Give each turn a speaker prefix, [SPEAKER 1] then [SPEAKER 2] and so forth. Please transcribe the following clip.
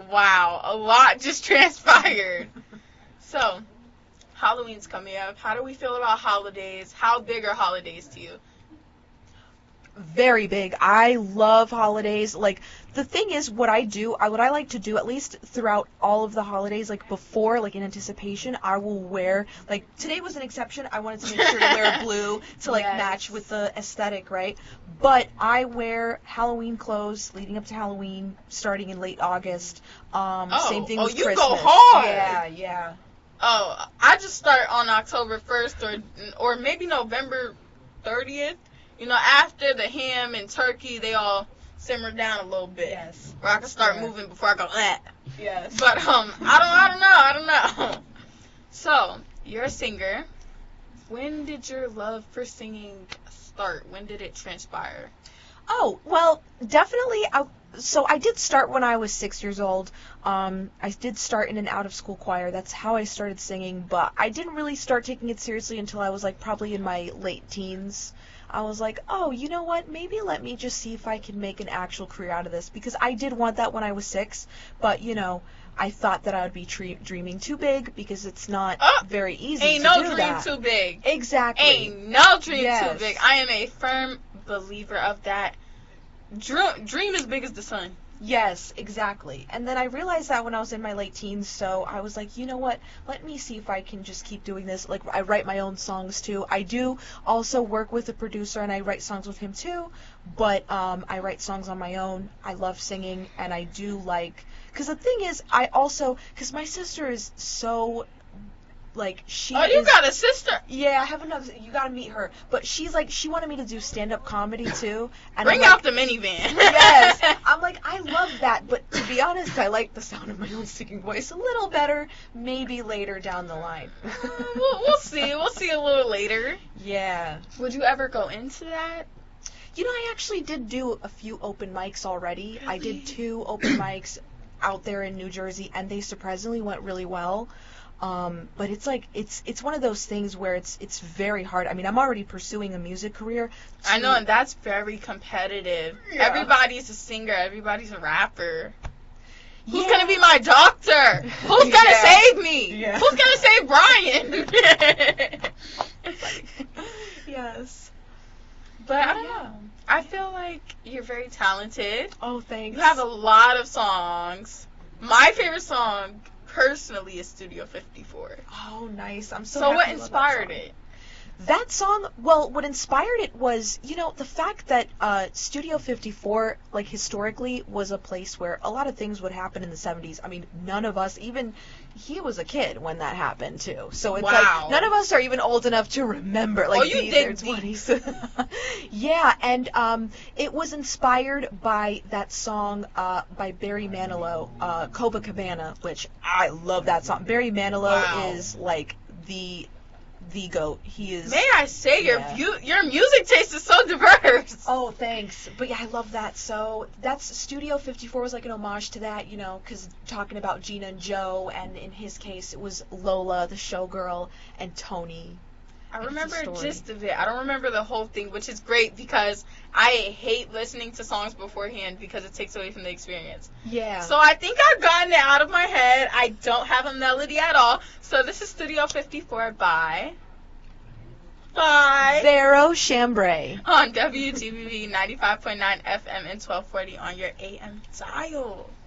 [SPEAKER 1] Wow, a lot just transpired. So, Halloween's coming up. How do we feel about holidays? How big are holidays to you?
[SPEAKER 2] Very big. I love holidays. Like, the thing is, what I like to do, at least throughout all of the holidays, like before, like in anticipation, I will wear, like, today was an exception. I wanted to make sure to wear blue to, like, match with the aesthetic, right? But I wear Halloween clothes leading up to Halloween, starting in late August. Same thing with
[SPEAKER 1] you
[SPEAKER 2] Christmas.
[SPEAKER 1] Go hard.
[SPEAKER 2] Yeah.
[SPEAKER 1] Oh, I just start on October 1st or maybe November 30th. You know, after the ham and turkey, they all simmer down a little bit.
[SPEAKER 2] Yes.
[SPEAKER 1] Where I can start moving before I go, eh.
[SPEAKER 2] Yes.
[SPEAKER 1] But, I don't know. So, you're a singer. When did your love for singing start? When did it transpire?
[SPEAKER 2] Oh, well, definitely. So I did start when I was 6 years old. I did start in an out-of-school choir. That's how I started singing, but I didn't really start taking it seriously until I was, like, probably in my late teens. I was like, oh, you know what? Maybe let me just see if I can make an actual career out of this, because I did want that when I was 6, but, you know, I thought that I would be dreaming too big, because it's not very easy to do that.
[SPEAKER 1] Ain't no dream too big.
[SPEAKER 2] Exactly.
[SPEAKER 1] Ain't no dream too big. I am a firm believer of that. Dream as big as the sun.
[SPEAKER 2] Yes, exactly. And then I realized that when I was in my late teens, so I was like, you know what? Let me see if I can just keep doing this. Like, I write my own songs, too. I do also work with a producer, and I write songs with him, too. But I write songs on my own. I love singing, and I do like... Because the thing is, because my sister is so... Like, she
[SPEAKER 1] you got a sister?
[SPEAKER 2] Yeah, I have another. You gotta meet her. But she's like, she wanted me to do stand-up comedy, too. And
[SPEAKER 1] Bring out the minivan.
[SPEAKER 2] Yes. I'm like, I love that. But to be honest, I like the sound of my own singing voice a little better, maybe later down the line.
[SPEAKER 1] We'll see. We'll see a little later.
[SPEAKER 2] Yeah.
[SPEAKER 1] Would you ever go into that?
[SPEAKER 2] You know, I actually did do a few open mics already.
[SPEAKER 1] Really?
[SPEAKER 2] I did 2 open mics out there in New Jersey, and they surprisingly went really well. But it's like, it's one of those things where it's very hard. I mean, I'm already pursuing a music career.
[SPEAKER 1] I know, and that's very competitive. Yeah. Everybody's a singer. Everybody's a rapper. Who's going to be my doctor? Who's going to save me? Yeah. Who's going to save Brian?
[SPEAKER 2] Yes.
[SPEAKER 1] But I don't know. I feel like you're very talented.
[SPEAKER 2] Oh, thanks.
[SPEAKER 1] You have a lot of songs. My favorite song, personally, is Studio 54.
[SPEAKER 2] Oh, nice. I'm so
[SPEAKER 1] So
[SPEAKER 2] happy
[SPEAKER 1] what
[SPEAKER 2] about
[SPEAKER 1] inspired it?
[SPEAKER 2] That song, well, what inspired it was, you know, the fact that Studio 54, like, historically, was a place where a lot of things would happen in the 70s. I mean, none of us, even he was a kid when that happened, too. So it's like, none of us are even old enough to remember, like,
[SPEAKER 1] you
[SPEAKER 2] these
[SPEAKER 1] dig
[SPEAKER 2] 20s. Yeah, and it was inspired by that song by Barry Manilow, Copacabana, which I love that song. Barry Manilow is, like, the GOAT. He is.
[SPEAKER 1] May I say, your music taste is so diverse.
[SPEAKER 2] Oh, thanks. But yeah, I love that. So that's Studio 54 was like an homage to that, you know, because talking about Gina and Joe, and in his case, it was Lola, the showgirl, and Tony.
[SPEAKER 1] I remember a gist of it. I don't remember the whole thing, which is great because I hate listening to songs beforehand because it takes away from the experience.
[SPEAKER 2] Yeah.
[SPEAKER 1] So I think I've gotten it out of my head. I don't have a melody at all. So this is Studio 54 by
[SPEAKER 2] Vero Chambray
[SPEAKER 1] on WGBV 95.9 FM and 1240 on your AM dial.